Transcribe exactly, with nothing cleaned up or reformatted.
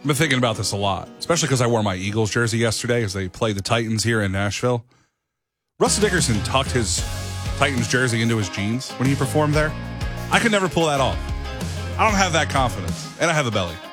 I've been thinking about this a lot, especially because I wore my Eagles jersey yesterday as they played the Titans here in Nashville. Russell Dickerson tucked his Titans jersey into his jeans when he performed there. I could never pull that off. I don't have that confidence, and I have a belly.